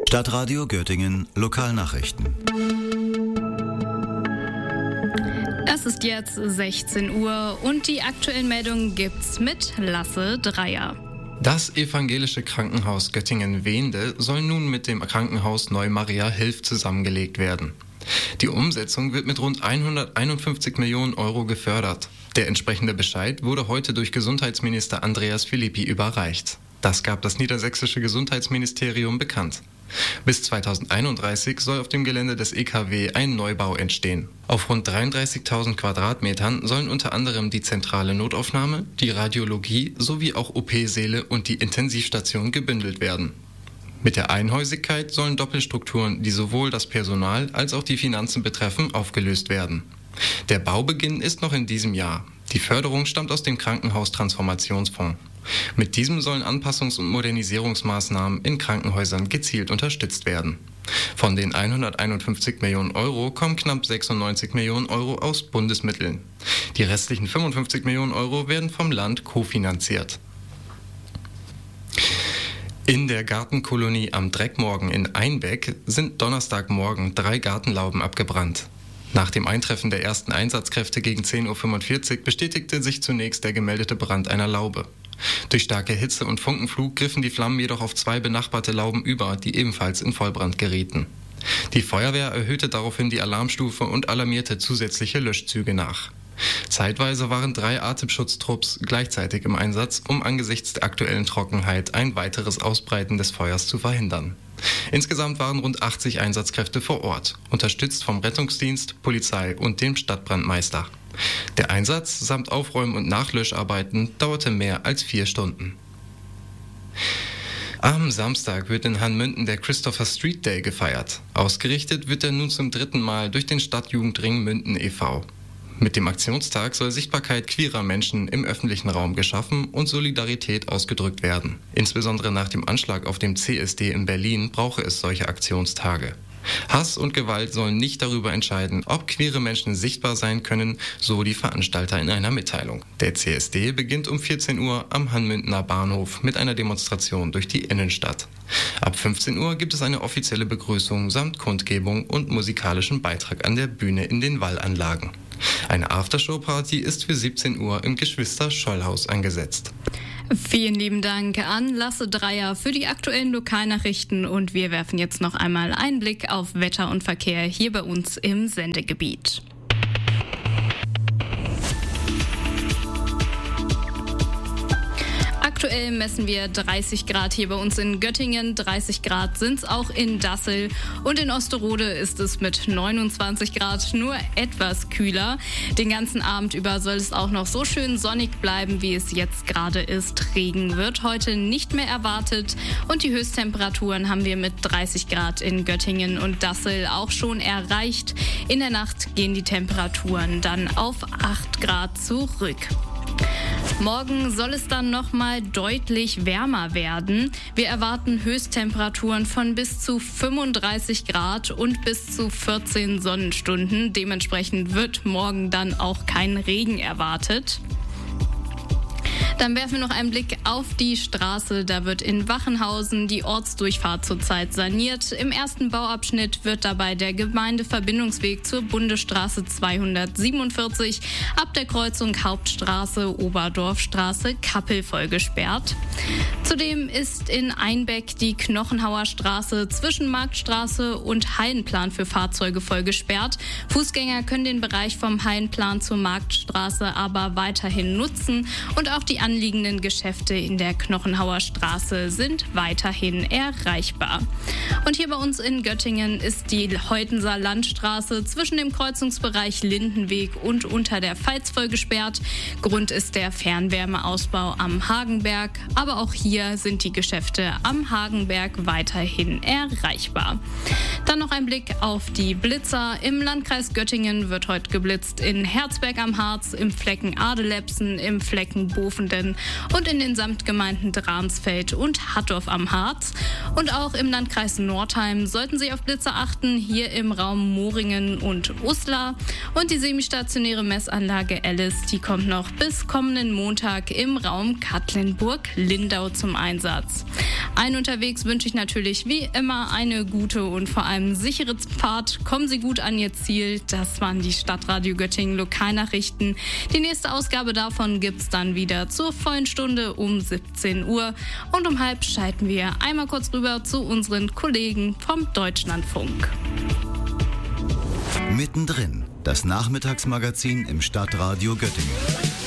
Stadtradio Göttingen Lokalnachrichten. Es ist jetzt 16 Uhr und die aktuellen Meldungen gibt's mit Lasse Dreier. Das evangelische Krankenhaus Göttingen-Wehnde soll nun mit dem Krankenhaus Neu-Maria Hilf zusammengelegt werden. Die Umsetzung wird mit rund 151 Millionen Euro gefördert. Der entsprechende Bescheid wurde heute durch Gesundheitsminister Andreas Philippi überreicht. Das gab das niedersächsische Gesundheitsministerium bekannt. Bis 2031 soll auf dem Gelände des EKW ein Neubau entstehen. Auf rund 33.000 Quadratmetern sollen unter anderem die zentrale Notaufnahme, die Radiologie sowie auch OP-Säle und die Intensivstation gebündelt werden. Mit der Einhäusigkeit sollen Doppelstrukturen, die sowohl das Personal als auch die Finanzen betreffen, aufgelöst werden. Der Baubeginn ist noch in diesem Jahr. Die Förderung stammt aus dem Krankenhaustransformationsfonds. Mit diesem sollen Anpassungs- und Modernisierungsmaßnahmen in Krankenhäusern gezielt unterstützt werden. Von den 151 Millionen Euro kommen knapp 96 Millionen Euro aus Bundesmitteln. Die restlichen 55 Millionen Euro werden vom Land kofinanziert. In der Gartenkolonie am Dreckmorgen in Einbeck sind Donnerstagmorgen 3 Gartenlauben abgebrannt. Nach dem Eintreffen der ersten Einsatzkräfte gegen 10.45 Uhr bestätigte sich zunächst der gemeldete Brand einer Laube. Durch starke Hitze und Funkenflug griffen die Flammen jedoch auf 2 benachbarte Lauben über, die ebenfalls in Vollbrand gerieten. Die Feuerwehr erhöhte daraufhin die Alarmstufe und alarmierte zusätzliche Löschzüge nach. Zeitweise waren 3 Atemschutztrupps gleichzeitig im Einsatz, um angesichts der aktuellen Trockenheit ein weiteres Ausbreiten des Feuers zu verhindern. Insgesamt waren rund 80 Einsatzkräfte vor Ort, unterstützt vom Rettungsdienst, Polizei und dem Stadtbrandmeister. Der Einsatz samt Aufräumen und Nachlöscharbeiten dauerte mehr als 4 Stunden. Am Samstag wird in Hanmünden der Christopher Street Day gefeiert. Ausgerichtet wird er nun zum 3. Mal durch den Stadtjugendring Münden e.V. Mit dem Aktionstag soll Sichtbarkeit queerer Menschen im öffentlichen Raum geschaffen und Solidarität ausgedrückt werden. Insbesondere nach dem Anschlag auf dem CSD in Berlin brauche es solche Aktionstage. Hass und Gewalt sollen nicht darüber entscheiden, ob queere Menschen sichtbar sein können, so die Veranstalter in einer Mitteilung. Der CSD beginnt um 14 Uhr am Hanmündener Bahnhof mit einer Demonstration durch die Innenstadt. Ab 15 Uhr gibt es eine offizielle Begrüßung samt Kundgebung und musikalischen Beitrag an der Bühne in den Wallanlagen. Eine Aftershow-Party ist für 17 Uhr im Geschwister-Scholl-Haus angesetzt. Vielen lieben Dank an Lasse Dreier für die aktuellen Lokalnachrichten und wir werfen jetzt noch einmal einen Blick auf Wetter und Verkehr hier bei uns im Sendegebiet. Aktuell messen wir 30 Grad hier bei uns in Göttingen, 30 Grad sind es auch in Dassel und in Osterode ist es mit 29 Grad nur etwas kühler. Den ganzen Abend über soll es auch noch so schön sonnig bleiben, wie es jetzt gerade ist. Regen wird heute nicht mehr erwartet und die Höchsttemperaturen haben wir mit 30 Grad in Göttingen und Dassel auch schon erreicht. In der Nacht gehen die Temperaturen dann auf 8 Grad zurück. Morgen soll es dann nochmal deutlich wärmer werden. Wir erwarten Höchsttemperaturen von bis zu 35 Grad und bis zu 14 Sonnenstunden. Dementsprechend wird morgen dann auch kein Regen erwartet. Dann werfen wir noch einen Blick auf die Straße. Da wird in Wachenhausen die Ortsdurchfahrt zurzeit saniert. Im ersten Bauabschnitt wird dabei der Gemeindeverbindungsweg zur Bundesstraße 247 ab der Kreuzung Hauptstraße, Oberdorfstraße, Kappel voll gesperrt. Zudem ist in Einbeck die Knochenhauer Straße zwischen Marktstraße und Hallenplan für Fahrzeuge voll gesperrt. Fußgänger können den Bereich vom Hallenplan zur Marktstraße aber weiterhin nutzen und auch die anliegenden Geschäfte in der Knochenhauer Straße sind weiterhin erreichbar. Und hier bei uns in Göttingen ist die Heutenser Landstraße zwischen dem Kreuzungsbereich Lindenweg und unter der Pfalz voll gesperrt. Grund ist der Fernwärmeausbau am Hagenberg, aber auch hier sind die Geschäfte am Hagenberg weiterhin erreichbar. Dann noch ein Blick auf die Blitzer. Im Landkreis Göttingen wird heute geblitzt in Herzberg am Harz, im Flecken Adelepsen, im Flecken Bofende Saarbrücken und in den Samtgemeinden Dransfeld und Hattorf am Harz. Und auch im Landkreis Nordheim sollten Sie auf Blitze achten, hier im Raum Moringen und Uslar. Und die semistationäre Messanlage Alice, die kommt noch bis kommenden Montag im Raum Katlenburg-Lindau zum Einsatz. Allen unterwegs wünsche ich natürlich wie immer eine gute und vor allem sichere Fahrt. Kommen Sie gut an Ihr Ziel. Das waren die Stadtradio Göttingen Lokalnachrichten. Die nächste Ausgabe davon gibt's dann wieder zur vollen Stunde um 17 Uhr. Und um halb schalten wir einmal kurz rüber zu unseren Kollegen vom Deutschlandfunk. Mittendrin, das Nachmittagsmagazin im Stadtradio Göttingen.